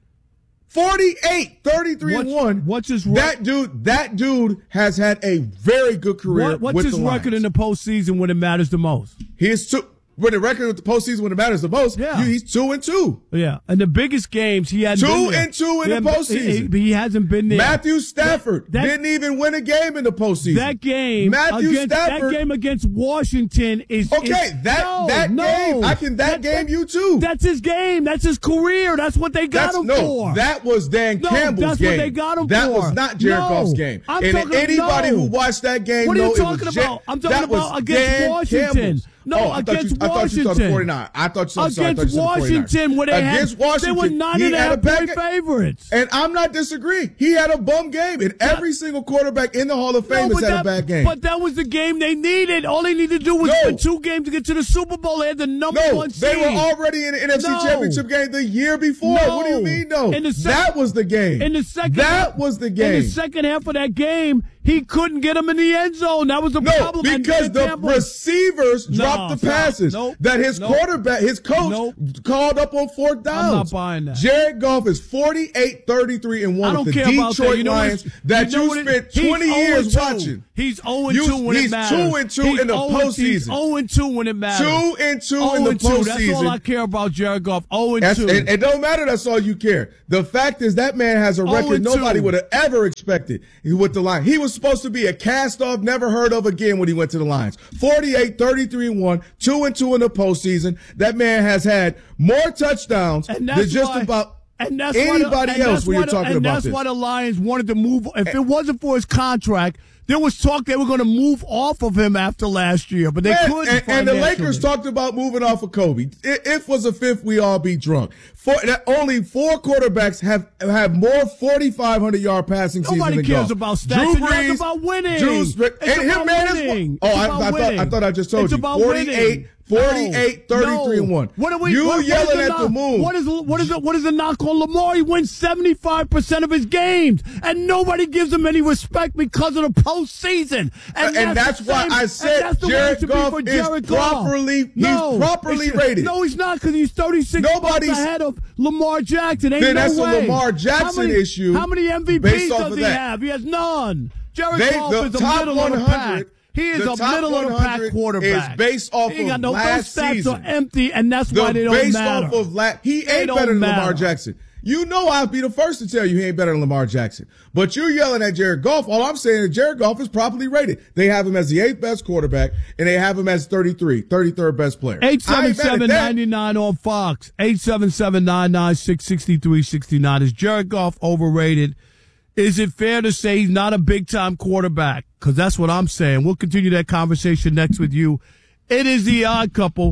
Speaker 22: forty-eight, thirty-three,
Speaker 3: what's,
Speaker 22: and one.
Speaker 3: What's his
Speaker 22: that dude, that dude has had a very good career.
Speaker 3: What, what's
Speaker 22: with
Speaker 3: his
Speaker 22: the
Speaker 3: record
Speaker 22: Lions.
Speaker 3: in the postseason when it matters the most?
Speaker 22: He is two. With the record with the postseason when it matters the most,
Speaker 3: yeah.
Speaker 22: he's two and two.
Speaker 3: Yeah, and the biggest games he had
Speaker 22: two
Speaker 3: been there.
Speaker 22: and two in
Speaker 3: he
Speaker 22: the postseason.
Speaker 3: He, he hasn't been there.
Speaker 22: Matthew Stafford
Speaker 3: that, that,
Speaker 22: didn't even win a game in the postseason.
Speaker 3: That game,
Speaker 22: Matthew
Speaker 3: against,
Speaker 22: Stafford.
Speaker 3: that game against Washington is
Speaker 22: okay.
Speaker 3: Is,
Speaker 22: that
Speaker 3: no,
Speaker 22: that
Speaker 3: no.
Speaker 22: game, I can that, that game that, you too.
Speaker 3: That's his game. That's his career. That's what they got
Speaker 22: that's,
Speaker 3: him
Speaker 22: no,
Speaker 3: for.
Speaker 22: That was Dan
Speaker 3: no,
Speaker 22: Campbell's
Speaker 3: that's
Speaker 22: game.
Speaker 3: That's what they got him
Speaker 22: that
Speaker 3: for.
Speaker 22: That was not Jared
Speaker 3: no,
Speaker 22: Goff's game.
Speaker 3: I'm
Speaker 22: and
Speaker 3: talking,
Speaker 22: anybody
Speaker 3: no.
Speaker 22: who watched that game,
Speaker 3: what are you
Speaker 22: know
Speaker 3: talking
Speaker 22: it was
Speaker 3: about?
Speaker 22: Jan-
Speaker 3: I'm talking about against
Speaker 22: Dan
Speaker 3: Washington.
Speaker 22: Campbell's.
Speaker 3: No,
Speaker 22: oh, I
Speaker 3: against
Speaker 22: thought you,
Speaker 3: Washington.
Speaker 22: I thought you saw the 49. I thought you saw, sorry, I thought you
Speaker 3: against
Speaker 22: saw the
Speaker 3: Washington, where they
Speaker 22: against
Speaker 3: had,
Speaker 22: Washington,
Speaker 3: they were nine and a half point favorites.
Speaker 22: And I'm not disagreeing. He had a bum game, and every single quarterback in the Hall of Fame
Speaker 3: no,
Speaker 22: has had
Speaker 3: that,
Speaker 22: a bad game.
Speaker 3: But that was the game they needed. All they needed to do was
Speaker 22: no.
Speaker 3: win two games to get to the Super Bowl. They had the number
Speaker 22: no,
Speaker 3: one seed.
Speaker 22: they were already in the N F C
Speaker 3: no.
Speaker 22: Championship game the year before.
Speaker 3: No.
Speaker 22: What do you mean, no?
Speaker 3: In the sec-
Speaker 22: that was the game.
Speaker 3: In the second,
Speaker 22: that was the game.
Speaker 3: In the second half of that game, he couldn't get him in the end zone. That was the
Speaker 22: no,
Speaker 3: problem.
Speaker 22: because the
Speaker 3: Campbell.
Speaker 22: receivers
Speaker 3: no,
Speaker 22: dropped the passes
Speaker 3: nope,
Speaker 22: that his
Speaker 3: nope,
Speaker 22: quarterback, his coach,
Speaker 3: nope.
Speaker 22: called up on fourth downs.
Speaker 3: I'm not buying that.
Speaker 22: Jared Goff is forty-eight, thirty-three, and one
Speaker 3: I don't
Speaker 22: with the
Speaker 3: care
Speaker 22: Detroit
Speaker 3: about that. You know
Speaker 22: Lions that
Speaker 3: you, know
Speaker 22: you
Speaker 3: it,
Speaker 22: spent twenty years watching.
Speaker 3: He's oh and two when
Speaker 22: he's
Speaker 3: it matters.
Speaker 22: two and two
Speaker 3: he's
Speaker 22: in the
Speaker 3: postseason.
Speaker 22: postseason.
Speaker 3: oh and two when it matters.
Speaker 22: Two and two
Speaker 3: oh
Speaker 22: in the
Speaker 3: and two.
Speaker 22: postseason.
Speaker 3: That's all I care about, Jared Goff. oh and
Speaker 22: That's,
Speaker 3: two.
Speaker 22: It, it don't matter. That's all you care. The fact is that man has a record nobody would have ever expected with the Lions. He was supposed to be a cast-off, never heard of again when he went to the Lions. forty-eight, thirty-three, and one, two and two in the postseason. That man has had more touchdowns than just
Speaker 3: why,
Speaker 22: about
Speaker 3: and that's
Speaker 22: anybody
Speaker 3: the,
Speaker 22: else when you're
Speaker 3: the,
Speaker 22: talking
Speaker 3: and
Speaker 22: about
Speaker 3: that's
Speaker 22: this.
Speaker 3: why the Lions wanted to move. If it wasn't for his contract, there was talk they were going to move off of him after last year, but they
Speaker 22: Man,
Speaker 3: couldn't.
Speaker 22: And, and the Lakers talked about moving off of Kobe. If was a fifth, we all be drunk. Four, only four quarterbacks have have more forty-five hundred yard passing seasons than
Speaker 3: Nobody cares
Speaker 22: golf.
Speaker 3: about stats.
Speaker 22: Drew Brees,
Speaker 3: it's about winning.
Speaker 22: Drew's,
Speaker 3: it's
Speaker 22: and
Speaker 3: about
Speaker 22: him, man,
Speaker 3: winning.
Speaker 22: Is, oh, I, I, thought, I thought I just told
Speaker 3: it's
Speaker 22: you.
Speaker 3: About
Speaker 22: forty-eight, forty-eight,
Speaker 3: no,
Speaker 22: thirty-three,
Speaker 3: no.
Speaker 22: and one.
Speaker 3: What are we?
Speaker 22: You
Speaker 3: what,
Speaker 22: yelling
Speaker 3: what is
Speaker 22: at
Speaker 3: knock,
Speaker 22: the moon.
Speaker 3: What is what is it? What is the knock on Lamar? He wins seventy-five percent of his games, and nobody gives him any respect because of the postseason. And,
Speaker 22: and
Speaker 3: that's,
Speaker 22: that's why
Speaker 3: same,
Speaker 22: I said Jared Goff is
Speaker 3: Jared
Speaker 22: properly
Speaker 3: Goff. No,
Speaker 22: he's properly rated.
Speaker 3: No, he's not because he's thirty-six
Speaker 22: Nobody's
Speaker 3: ahead of Lamar Jackson. Ain't
Speaker 22: then
Speaker 3: no
Speaker 22: that's
Speaker 3: way.
Speaker 22: a Lamar Jackson
Speaker 3: how many,
Speaker 22: issue.
Speaker 3: How many M V Ps does he
Speaker 22: that.
Speaker 3: have? He has none. Jared
Speaker 22: they,
Speaker 3: Goff
Speaker 22: the
Speaker 3: is a
Speaker 22: top
Speaker 3: middle of the pack. He is
Speaker 22: the
Speaker 3: a middle of the pack quarterback.
Speaker 22: Is based off
Speaker 3: he ain't got
Speaker 22: of
Speaker 3: no,
Speaker 22: last
Speaker 3: those stats
Speaker 22: season.
Speaker 3: are empty, and that's
Speaker 22: the
Speaker 3: why they don't
Speaker 22: based
Speaker 3: matter.
Speaker 22: Off of la- he
Speaker 3: they
Speaker 22: ain't better than
Speaker 3: matter.
Speaker 22: Lamar Jackson. You know I'll be the first to tell you he ain't better than Lamar Jackson. But you're yelling at Jared Goff. All I'm saying is Jared Goff is properly rated. They have him as the eighth best quarterback, and they have him as thirty-three, thirty-third best player.
Speaker 3: eight seven seven, nine nine on Fox. eight seven seven, nine nine six, six three six nine. Is Jared Goff overrated? Is it fair to say he's not a big-time quarterback? Because that's what I'm saying. We'll continue that conversation next with you. It is The Odd Couple.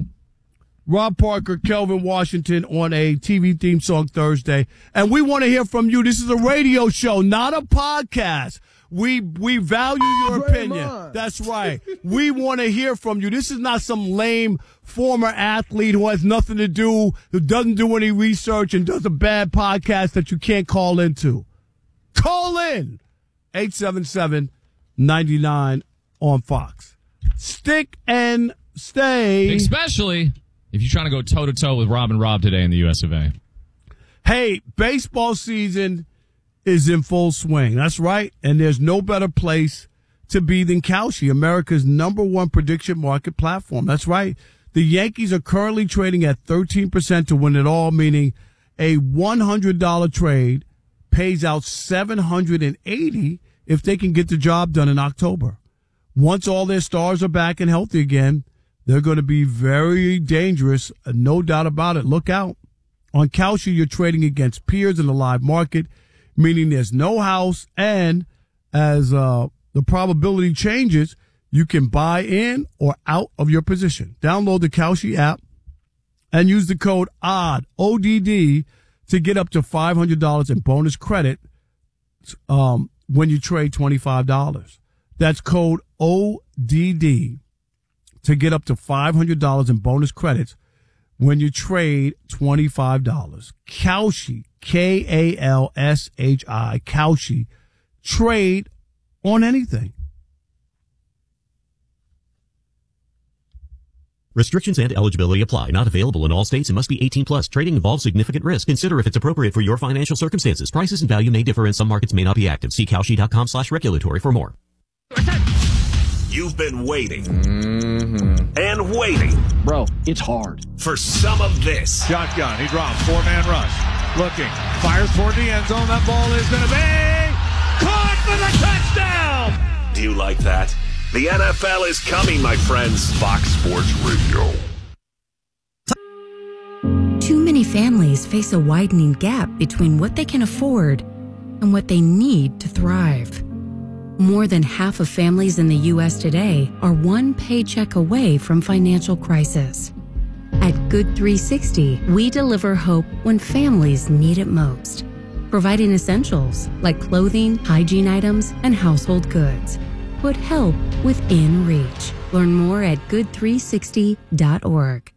Speaker 3: Rob Parker, Kelvin Washington on a T V theme song Thursday. And we want to hear from you. This is a radio show, not a podcast. We we value your opinion. That's right. We want to hear from you. This is not some lame former athlete who has nothing to do, who doesn't do any research and does a bad podcast that you can't call into. Call in. eight seven seven, nine nine on Fox. Stick and stay.
Speaker 21: Especially if you're trying to go toe-to-toe with Rob and Rob today in the U S of A.
Speaker 3: Hey, baseball season is in full swing. That's right. And there's no better place to be than Kalshi, America's number one prediction market platform. That's right. The Yankees are currently trading at thirteen percent to win it all, meaning a one hundred dollars trade pays out seven hundred eighty if they can get the job done in October. Once all their stars are back and healthy again, they're going to be very dangerous, no doubt about it. Look out. On Kalshi, you're trading against peers in the live market, meaning there's no house, and as uh, the probability changes, you can buy in or out of your position. Download the Kalshi app and use the code O D D, O D D, to get up to five hundred dollars in bonus credit um, when you trade twenty-five dollars. That's code O D D to get up to five hundred dollars in bonus credits when you trade twenty-five dollars. Kalshi, K A L S H I, Kalshi. Trade on anything.
Speaker 7: Restrictions and eligibility apply. Not available in all states and must be eighteen plus. Trading involves significant risk. Consider if it's appropriate for your financial circumstances. Prices and value may differ and some markets may not be active. See Kalshi.com slash regulatory for more.
Speaker 17: You've been waiting mm-hmm. and waiting.
Speaker 8: Bro, it's hard.
Speaker 17: For some of this.
Speaker 9: Shotgun. He drops. Four-man rush. Looking. Fires toward the end zone. That ball is going to be caught for the touchdown.
Speaker 17: Do you like that? The N F L is coming, my friends. Fox Sports Radio.
Speaker 10: Too many families face a widening gap between what they can afford and what they need to thrive. More than half of families in the U S today are one paycheck away from financial crisis. At Good three sixty, we deliver hope when families need it most, providing essentials like clothing, hygiene items, and household goods. Put help within reach. Learn more at good three sixty dot org.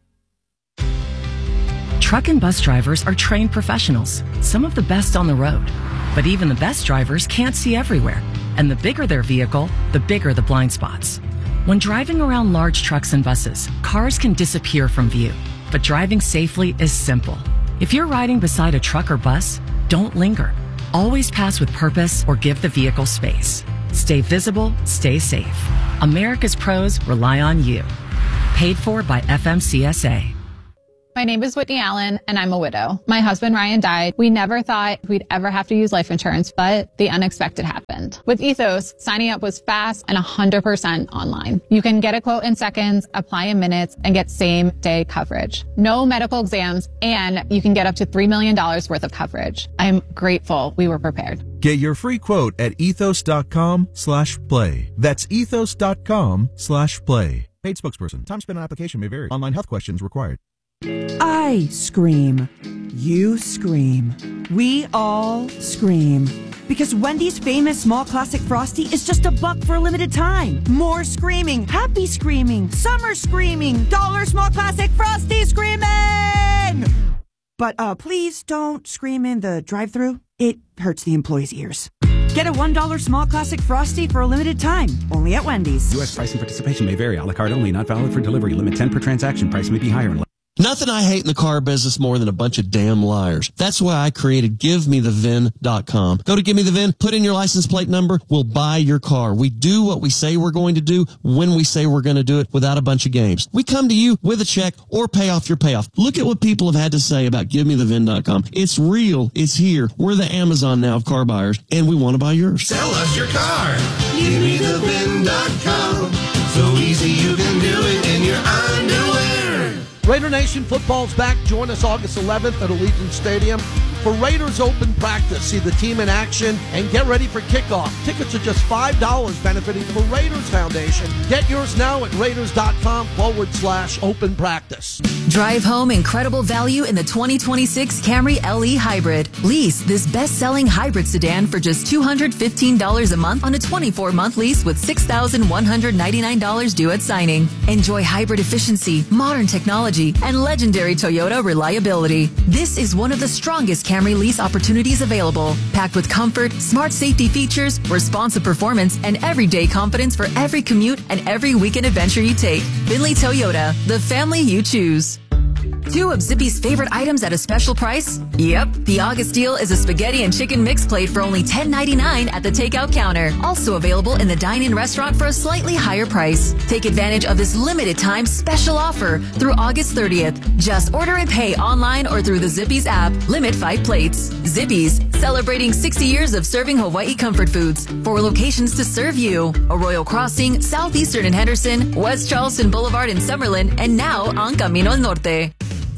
Speaker 12: Truck and bus drivers are trained professionals, some of the best on the road. But even the best drivers can't see everywhere. And the bigger their vehicle, the bigger the blind spots. When driving around large trucks and buses, cars can disappear from view. But driving safely is simple. If you're riding beside a truck or bus, don't linger. Always pass with purpose or give the vehicle space. Stay visible, stay safe. America's pros rely on you. Paid for by F M C S A.
Speaker 26: My name is Whitney Allen, and I'm a widow. My husband, Ryan, died. We never thought we'd ever have to use life insurance, but the unexpected happened. With Ethos, signing up was fast and one hundred percent online. You can get a quote in seconds, apply in minutes, and get same-day coverage. No medical exams, and you can get up to three million dollars worth of coverage. I'm grateful we were prepared.
Speaker 27: Get your free quote at ethos.com slash play. That's ethos.com slash play. Paid spokesperson. Time spent on application may vary. Online health questions required.
Speaker 28: I scream. You scream. We all scream. Because Wendy's famous small classic Frosty is just a buck for a limited time. More screaming. Happy screaming. Summer screaming. Dollar small classic Frosty screaming! But uh, please don't scream in the drive-thru. It hurts the employees' ears. Get a one dollar small classic Frosty for a limited time. Only at Wendy's.
Speaker 29: U S price and participation may vary. A la carte only. Not valid for delivery. Limit ten per transaction. Price may be higher.
Speaker 30: Nothing I hate in the car business more than a bunch of damn liars. That's why I created give me the V I N dot com. Go to Give Me the V I N, put in your license plate number, we'll buy your car. We do what we say we're going to do when we say we're going to do it without a bunch of games. We come to you with a check or pay off your payoff. Look at what people have had to say about Give Me the V I N dot com. It's real. It's here. We're the Amazon now of car buyers, and we want to buy yours.
Speaker 31: Sell us your car. Give me the V I N dot com. So easy you can do it in your underwear.
Speaker 32: Raider Nation football's back. Join us August eleventh at Allegiant Stadium for Raiders Open Practice. See the team in action and get ready for kickoff. Tickets are just five dollars, benefiting the Raiders Foundation. Get yours now at raiders.com forward slash open practice.
Speaker 33: Drive home incredible value in the twenty twenty-six Camry L E Hybrid. Lease this best-selling hybrid sedan for just two hundred fifteen dollars a month on a twenty-four month lease with six thousand one hundred ninety-nine dollars due at signing. Enjoy hybrid efficiency, modern technology, and legendary Toyota reliability. This is one of the strongest Camry lease opportunities available, packed with comfort, smart safety features, responsive performance, and everyday confidence for every commute and every weekend adventure you take. Finley Toyota, the family you choose. Two of Zippy's favorite items at a special price? Yep, the August deal is a spaghetti and chicken mix plate for only ten ninety-nine at the takeout counter. Also available in the dine-in restaurant for a slightly higher price. Take advantage of this limited time special offer through August thirtieth. Just order and pay online or through the Zippy's app. Limit five plates. Zippy's, celebrating sixty years of serving Hawaii comfort foods. Four locations to serve you. Arroyo Crossing, Southeastern in Henderson, West Charleston Boulevard in Summerlin, and now on Camino al Norte.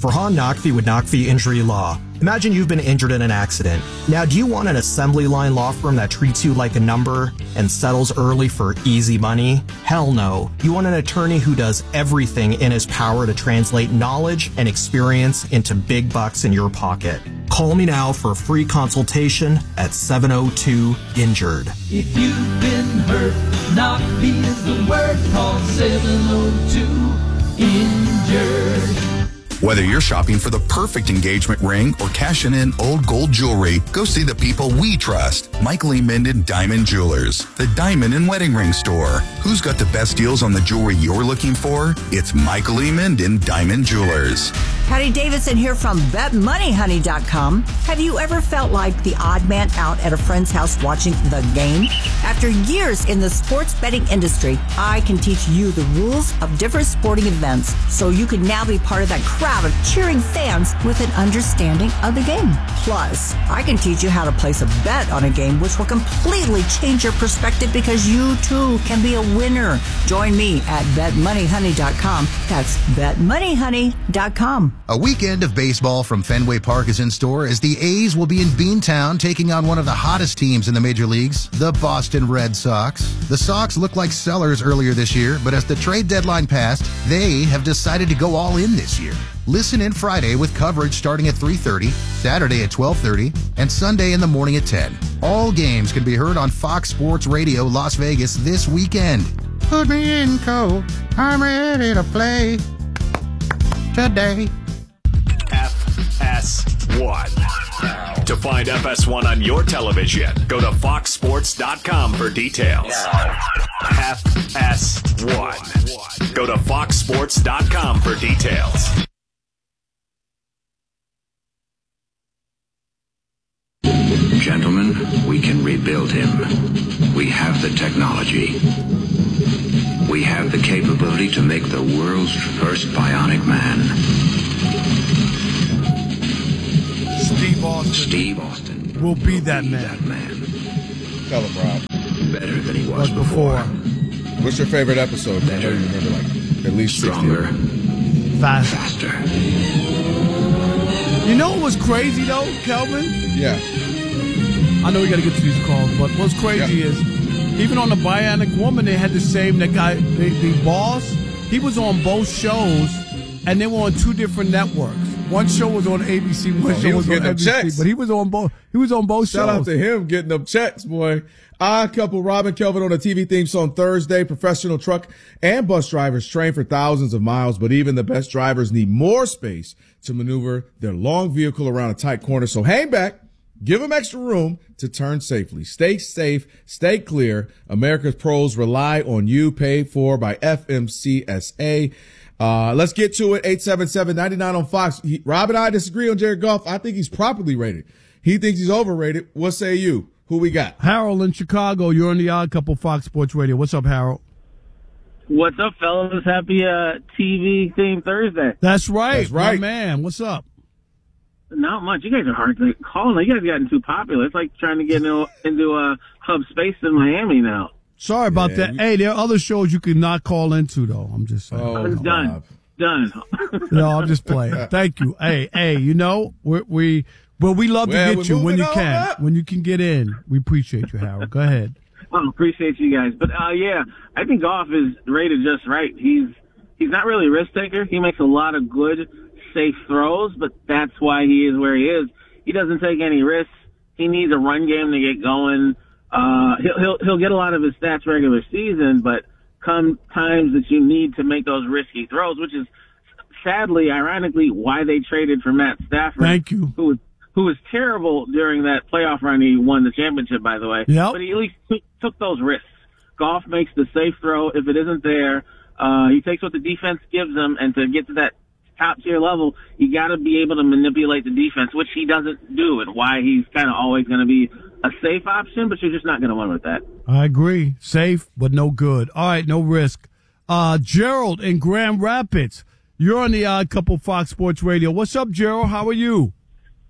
Speaker 2: Farhan Naqvi with Naqvi Injury Law. Imagine you've been injured in an accident. Now, do you want an assembly line law firm that treats you like a number and settles early for easy money? Hell no. You want an attorney who does everything in his power to translate knowledge and experience into big bucks in your pocket. Call me now for a free consultation at seven oh two injured.
Speaker 5: If you've been hurt, Naqvi is the word. Call seven oh two injured.
Speaker 8: Whether you're shopping for the perfect engagement ring or cashing in old gold jewelry, go see the people we trust. Michael E. Minden Diamond Jewelers, the diamond and wedding ring store. Who's got the best deals on the jewelry you're looking for? It's Michael E. Minden Diamond Jewelers.
Speaker 11: Patty Davidson here from bet money honey dot com. Have you ever felt like the odd man out at a friend's house watching the game? After years in the sports betting industry, I can teach you the rules of different sporting events so you can now be part of that crowd of cheering fans with an understanding of the game. Plus, I can teach you how to place a bet on a game which will completely change your perspective because you too can be a winner. Join me at bet money honey dot com. That's bet money honey dot com.
Speaker 13: A weekend of baseball from Fenway Park is in store as the A's will be in Beantown taking on one of the hottest teams in the major leagues, the Boston Red Sox. The Sox looked like sellers earlier this year, but as the trade deadline passed, they have decided to go all in this year. Listen in Friday with coverage starting at three thirty, Saturday at twelve thirty, and Sunday in the morning at ten. All games can be heard on Fox Sports Radio Las Vegas this weekend. Put me in, Cole. I'm ready to play today.
Speaker 17: F S one. To find F S one on your television, go to fox sports dot com for details. F S one. Go to fox sports dot com for details.
Speaker 14: Gentlemen, we can rebuild him. We have the technology. We have the capability to make the world's first bionic man.
Speaker 3: Steve Austin.
Speaker 14: Steve Austin
Speaker 3: will be that man.
Speaker 14: That man.
Speaker 22: Tell him, Rob.
Speaker 14: Better than he was
Speaker 3: But before.
Speaker 22: What's your favorite episode?
Speaker 14: Better.
Speaker 22: I know you remember, like, at least
Speaker 14: Stronger.
Speaker 3: Fast.
Speaker 14: Faster.
Speaker 3: You know what was crazy, though, Kelvin?
Speaker 22: Yeah.
Speaker 3: I know we got to get to these calls, but what's crazy
Speaker 22: Yeah.
Speaker 3: is even on the Bionic Woman, they had the same, that guy, the, the boss, he was on both shows, and they were on two different networks. One show was on A B C, one
Speaker 22: Oh, he
Speaker 3: show
Speaker 22: was
Speaker 3: was on
Speaker 22: getting them
Speaker 3: N B C,
Speaker 22: checks.
Speaker 3: but he was on both. He was on both
Speaker 22: Shout
Speaker 3: shows.
Speaker 22: out to him getting them checks, boy. Odd couple, Robin Kelvin on the T V theme song Thursday. Professional truck and bus drivers train for thousands of miles, but even the best drivers need more space to maneuver their long vehicle around a tight corner. So hang back. Give them extra room to turn safely. Stay safe. Stay clear. America's pros rely on you. Paid for by F M C S A. Uh, let's get to it. eight seven seven, nine nine on Fox. He, Rob and I disagree on Jared Goff. I think he's properly rated. He thinks he's overrated. What say you? Who we got?
Speaker 3: Harold in Chicago. You're on the Odd Couple Fox Sports Radio. What's up, Harold?
Speaker 15: What's up, fellas? Happy uh, T V themed Thursday.
Speaker 3: That's right.
Speaker 22: That's right.
Speaker 3: My man. What's up?
Speaker 15: Not much. You guys are hard to call. You guys gotten too popular. It's like trying to get into, into a Hub Space in Miami now.
Speaker 3: Sorry about
Speaker 22: Yeah,
Speaker 3: that.
Speaker 22: we-
Speaker 3: Hey, there are other shows you could not call into, though. I'm just saying.
Speaker 22: Oh,
Speaker 15: I'm done.
Speaker 22: Bob.
Speaker 15: Done.
Speaker 3: No, I'm just playing. Thank you. Hey, hey, you know, we, we well, we love
Speaker 22: Well,
Speaker 3: to
Speaker 22: we're
Speaker 3: get you when
Speaker 22: moving
Speaker 3: you
Speaker 22: on
Speaker 3: can.
Speaker 22: up.
Speaker 3: When you can get in. We appreciate you, Harold. Go ahead.
Speaker 15: Well, appreciate you guys. But, uh, yeah, I think Goff is rated just right. He's, he's not really a risk taker. He makes a lot of good, safe throws, but that's why he is where he is. He doesn't take any risks. He needs a run game to get going. Uh, he'll, he'll, he'll get a lot of his stats regular season, but come times that you need to make those risky throws, which is sadly, ironically, why they traded for Matt Stafford.
Speaker 3: Thank you.
Speaker 15: Who was, who was terrible during that playoff run. He won the championship, by the way.
Speaker 3: Yep.
Speaker 15: But he at least took, took those risks. Goff makes the safe throw. If it isn't there, uh, he takes what the defense gives him, and to get to that top tier level, you got to be able to manipulate the defense, which he doesn't do, and why he's kind of always going to be a safe option, but you're just not going to win with that.
Speaker 3: I agree. Safe, but no good. All right, no risk. Uh, Gerald in Grand Rapids. You're on the Odd Couple Fox Sports Radio. What's up, Gerald? How are you?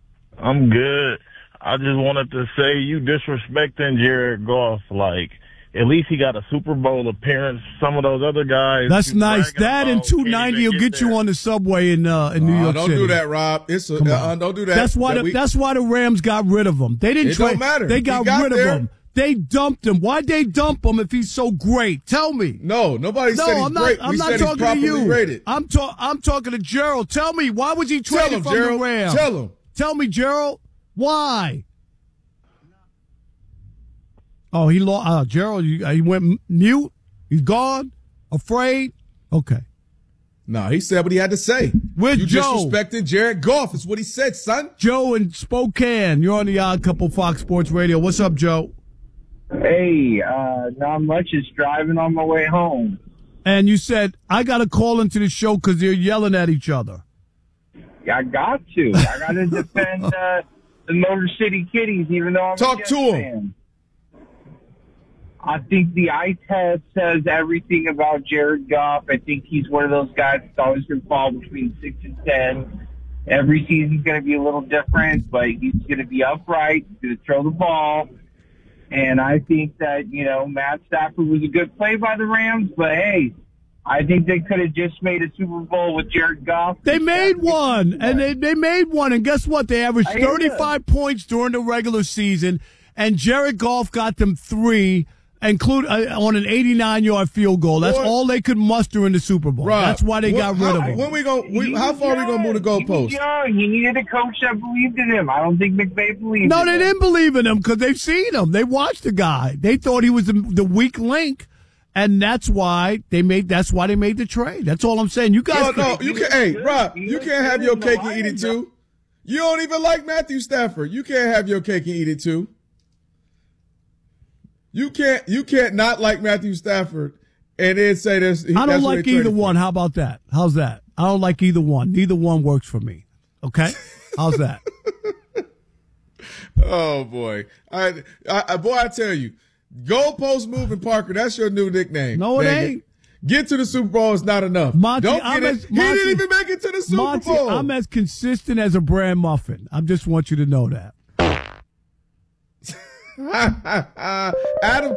Speaker 16: I'm good. I just wanted to say you disrespecting Jared Goff. Like,
Speaker 1: At least he got a Super Bowl appearance. Some of those other guys.
Speaker 3: That's nice. That and two ninety will get, get you on the subway in uh, in New
Speaker 22: uh,
Speaker 3: York
Speaker 22: don't
Speaker 3: City.
Speaker 22: Don't do that, Rob. It's a, uh, don't do that.
Speaker 3: That's why.
Speaker 22: That
Speaker 3: the,
Speaker 22: we,
Speaker 3: that's why the Rams got rid of him. They didn't.
Speaker 22: It
Speaker 3: trade.
Speaker 22: Don't matter.
Speaker 3: They got,
Speaker 22: got
Speaker 3: rid
Speaker 22: there.
Speaker 3: of him. They dumped him. Why'd they dump him if he's so great? Tell me.
Speaker 22: No, nobody
Speaker 3: no,
Speaker 22: said he's
Speaker 3: I'm not,
Speaker 22: great.
Speaker 3: I'm
Speaker 22: we
Speaker 3: not
Speaker 22: said
Speaker 3: talking
Speaker 22: he's properly
Speaker 3: to you.
Speaker 22: rated.
Speaker 3: I'm, ta- I'm talking to Gerald. Tell me, why was he traded
Speaker 22: him,
Speaker 3: from
Speaker 22: Gerald.
Speaker 3: the Rams?
Speaker 22: Tell him.
Speaker 3: Tell me, Gerald. Why? Oh, he lost. Uh, Gerald, you, uh, he went mute. He's gone. Afraid. Okay.
Speaker 22: No, he said what he had to say.
Speaker 3: With
Speaker 22: you
Speaker 3: Joe.
Speaker 22: disrespected Jared Goff. Is what he said, son.
Speaker 3: Joe in Spokane. You're on the Odd Couple Fox Sports Radio. What's up, Joe?
Speaker 4: Hey, uh, not much. Just driving on my way home.
Speaker 3: And you said, I got to call into the show because they're yelling at each other.
Speaker 4: I got to. I got to defend uh, the Motor City Kitties, even though I'm
Speaker 22: Talk
Speaker 4: a Jets
Speaker 22: to him.
Speaker 4: fan. I think the eye test says everything about Jared Goff. I think he's one of those guys that's always going to fall between six and ten. Every season's going to be a little different, but he's going to be upright. He's going to throw the ball. And I think that, you know, Matt Stafford was a good play by the Rams, but hey, I think they could have just made a Super Bowl with Jared Goff.
Speaker 3: They made one, and they, they made one, and guess what? They averaged thirty-five points during the regular season, and Jared Goff got them three, include uh, on an eighty-nine yard field goal. That's
Speaker 22: What?
Speaker 3: all they could muster in the Super Bowl.
Speaker 22: Rob,
Speaker 3: That's why they
Speaker 22: what-
Speaker 3: got rid
Speaker 22: how,
Speaker 3: of him.
Speaker 22: When we go? We, how far are we gonna move the
Speaker 4: He was
Speaker 22: goalpost?
Speaker 4: young. He needed a coach that believed in him. I don't think McVay believed
Speaker 3: No,
Speaker 4: in
Speaker 3: they
Speaker 4: him.
Speaker 3: didn't believe in him because they've seen him. They watched the guy. They thought he was the, the weak link, and that's why they made. That's why they made the trade. That's all I'm saying. You guys,
Speaker 22: No, no, you can. Hey, Rob, you can't have your cake and eat it too. You don't even like Matthew Stafford. You can't have your cake and eat it too. You can't. You can't not like Matthew Stafford and then say this.
Speaker 3: I don't like either one. How about that? How's that? I don't like either one. Neither one works for me. Okay, how's that?
Speaker 22: Oh boy, I, I, boy, I tell you, goalpost moving Parker. That's your new nickname.
Speaker 3: No, it
Speaker 22: Dang
Speaker 3: ain't.
Speaker 22: Get to the Super Bowl is not enough.
Speaker 3: Monty,
Speaker 22: Don't
Speaker 3: I'm
Speaker 22: get
Speaker 3: as,
Speaker 22: it. He
Speaker 3: Monty,
Speaker 22: didn't even make it to the Super
Speaker 3: Monty,
Speaker 22: Bowl.
Speaker 3: I'm as consistent as a bran muffin. I just want you to know that.
Speaker 22: Adam